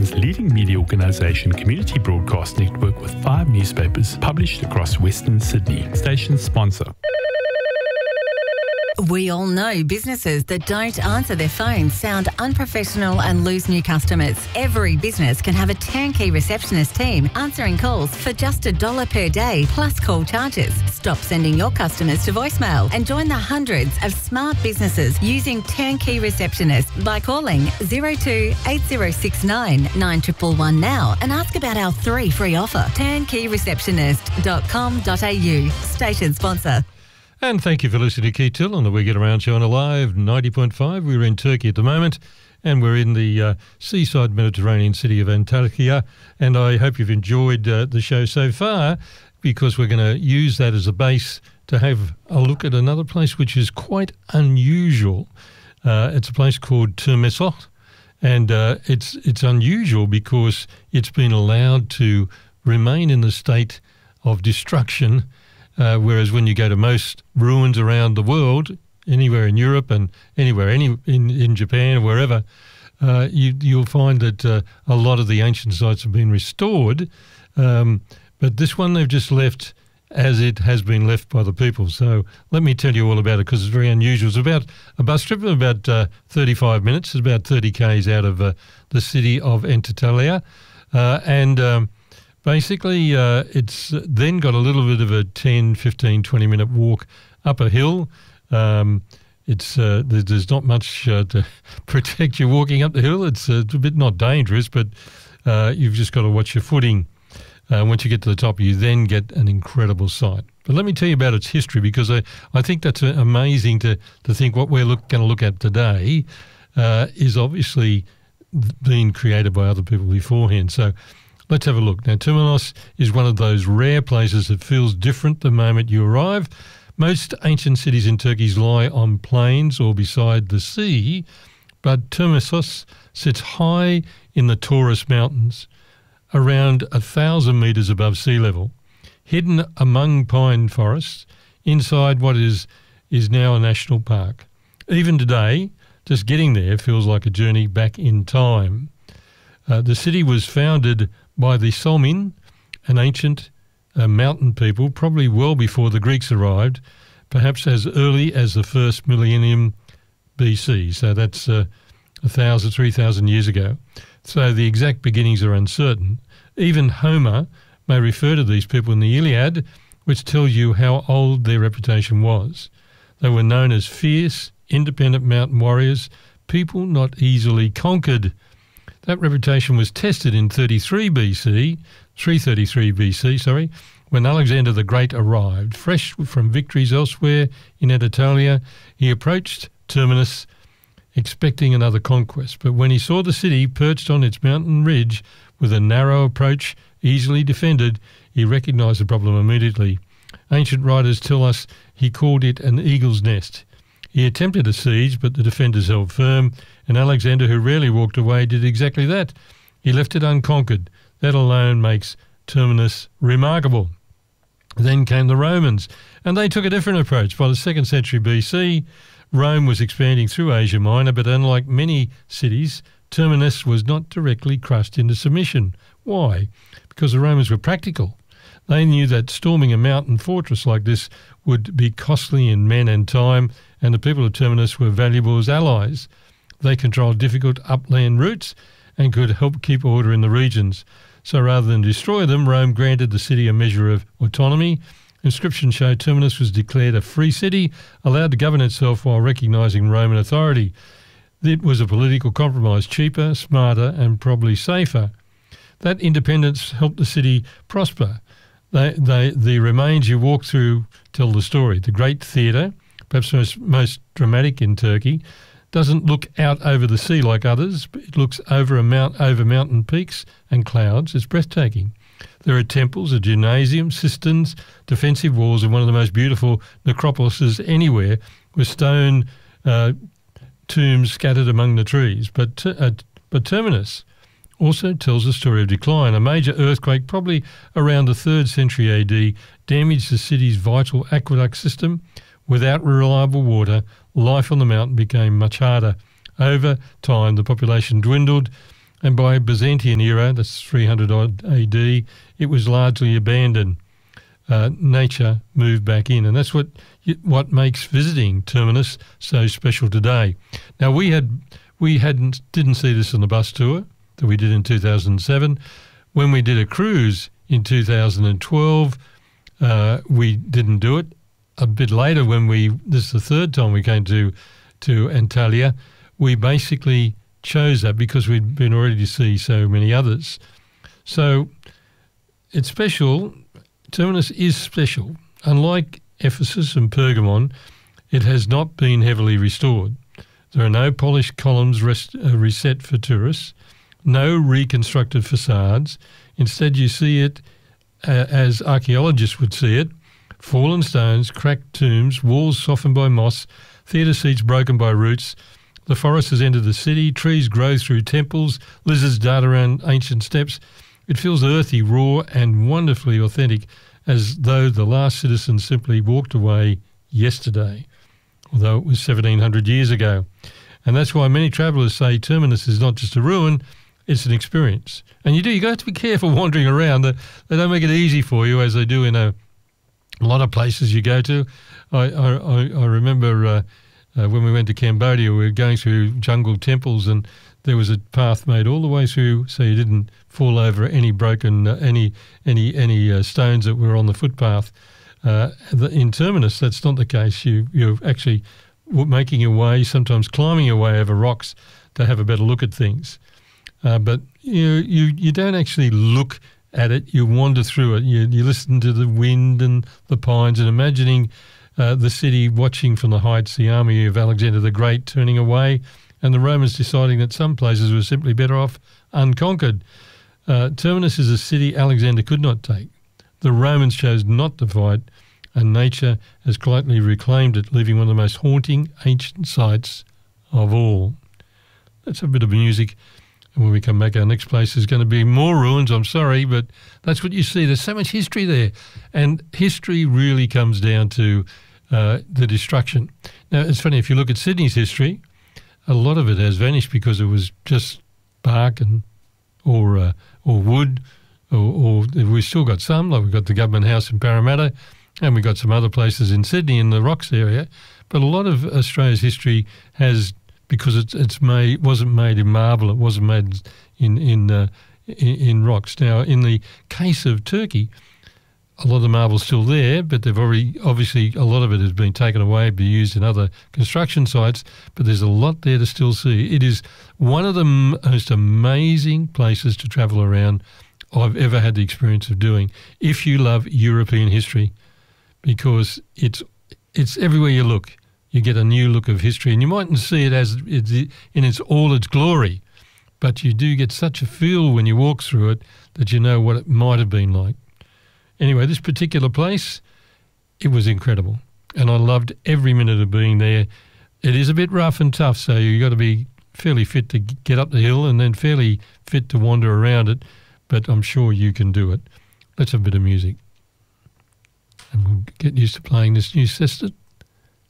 Queensland's leading media organisation, Community Broadcast Network, with 5 newspapers published across Western Sydney. Station sponsor. We all know businesses that don't answer their phones sound unprofessional and lose new customers. Every business can have a turnkey receptionist team answering calls for just $1 per day plus call charges. Stop sending your customers to voicemail and join the hundreds of smart businesses using turnkey receptionists by calling 02 8069 9111 now and ask about our 3 free offer. turnkeyreceptionist.com.au. Station sponsor. And thank you for listening to Keith Till on the We Get Around show on Alive 90.5. We're in Turkey at the moment and we're in the seaside Mediterranean city of Antalya. And I hope you've enjoyed the show so far, because we're going to use that as a base to have a look at another place which is quite unusual. It's a place called Termessos, and it's unusual because it's been allowed to remain in the state of destruction. Whereas when you go to most ruins around the world, anywhere in Europe and anywhere in Japan or wherever, you'll find that a lot of the ancient sites have been restored. But this one they've just left as it has been left by the people. So let me tell you all about it, because it's very unusual. It's about a bus trip of about 35 minutes. It's about 30 k's out of the city of Antalya. Basically, it's then got a little bit of a 10, 15, 20-minute walk up a hill. There's not much to protect you walking up the hill. It's a bit not dangerous, but you've just got to watch your footing. Once you get to the top, you then get an incredible sight. But let me tell you about its history, because I think that's amazing to think what we're going to look at today is obviously being created by other people beforehand. So let's have a look. Now, Termessos is one of those rare places that feels different the moment you arrive. Most ancient cities in Turkey lie on plains or beside the sea, but Termessos sits high in the Taurus Mountains, around 1,000 metres above sea level, hidden among pine forests, inside what is now a national park. Even today, just getting there feels like a journey back in time. The city was founded by the Solmin, an ancient mountain people, probably well before the Greeks arrived, perhaps as early as the first millennium BC. So that's 3,000 years ago. So the exact beginnings are uncertain. Even Homer may refer to these people in the Iliad, which tells you how old their reputation was. They were known as fierce, independent mountain warriors, people not easily conquered. That reputation was tested in 333 BC, when Alexander the Great arrived. Fresh from victories elsewhere in Anatolia, he approached Terminus expecting another conquest. But when he saw the city perched on its mountain ridge with a narrow approach easily defended, he recognised the problem immediately. Ancient writers tell us he called it an eagle's nest. He attempted a siege, but the defenders held firm, and Alexander, who rarely walked away, did exactly that. He left it unconquered. That alone makes Terminus remarkable. Then came the Romans, and they took a different approach. By the 2nd century BC, Rome was expanding through Asia Minor, but unlike many cities, Terminus was not directly crushed into submission. Why? Because the Romans were practical. They knew that storming a mountain fortress like this would be costly in men and time, and the people of Terminus were valuable as allies. They controlled difficult upland routes and could help keep order in the regions. So rather than destroy them, Rome granted the city a measure of autonomy. Inscriptions show Terminus was declared a free city, allowed to govern itself while recognising Roman authority. It was a political compromise, cheaper, smarter and probably safer. That independence helped the city prosper. The remains you walk through tell the story. The Great Theatre, perhaps most dramatic in Turkey, doesn't look out over the sea like others. It looks over mountain peaks and clouds. It's breathtaking. There are temples, a gymnasium, cisterns, defensive walls, and one of the most beautiful necropolises anywhere, with stone tombs scattered among the trees. But Terminus also tells a story of decline. A major earthquake, probably around the 3rd century AD, damaged the city's vital aqueduct system. Without reliable water, life on the mountain became much harder. Over time, the population dwindled And by Byzantine era, that's 300 odd AD, it was largely abandoned. Nature moved back in, and that's what makes visiting Terminus so special today. Now we didn't see this on the bus tour that we did in 2007. When we did a cruise in 2012, we didn't do it. A bit later, this is the third time we came to Antalya, we basically chose that because we'd been already to see so many others. So it's special. Terminus is special. Unlike Ephesus and Pergamon, it has not been heavily restored. There are no polished columns reset for tourists, no reconstructed facades. Instead, you see it as archaeologists would see it: fallen stones, cracked tombs, walls softened by moss, theatre seats broken by roots. The forest has entered the city, trees grow through temples, lizards dart around ancient steps. It feels earthy, raw and wonderfully authentic, as though the last citizens simply walked away yesterday, although it was 1700 years ago. And that's why many travellers say Terminus is not just a ruin, it's an experience. And you got to be careful wandering around. They don't make it easy for you, as they do in a lot of places you go to. I remember when we went to Cambodia, we were going through jungle temples, and there was a path made all the way through so you didn't fall over any broken any stones that were on the footpath. In Terminus, that's not the case. You're actually making your way, sometimes climbing your way over rocks to have a better look at things. But you don't actually look at it. You wander through it. You listen to the wind and the pines, and imagining the city watching from the heights, the army of Alexander the Great turning away, and the Romans deciding that some places were simply better off unconquered. Terminus is a city Alexander could not take. The Romans chose not to fight, and nature has quietly reclaimed it, leaving one of the most haunting ancient sites of all. Let's have a bit of music, and when we come back, our next place is going to be more ruins. I'm sorry, but that's what you see. There's so much history there, and history really comes down to the destruction. Now, it's funny, if you look at Sydney's history, a lot of it has vanished because it was just bark or wood, or we've still got some, like we've got the Government House in Parramatta, and we've got some other places in Sydney in the Rocks area. But a lot of Australia's history has, because it wasn't made in marble, it wasn't made in rocks. Now, in the case of Turkey, a lot of the marble's still there, but they've already, obviously, a lot of it has been taken away, be used in other construction sites, but there's a lot there to still see. It is one of the most amazing places to travel around I've ever had the experience of doing, if you love European history, because it's everywhere you look. You get a new look of history, and you mightn't see it as in all its glory, but you do get such a feel when you walk through it that you know what it might have been like. Anyway, this particular place, it was incredible, and I loved every minute of being there. It is a bit rough and tough, so you've got to be fairly fit to get up the hill and then fairly fit to wander around it, but I'm sure you can do it. Let's have a bit of music, and we'll get used to playing this new sestet.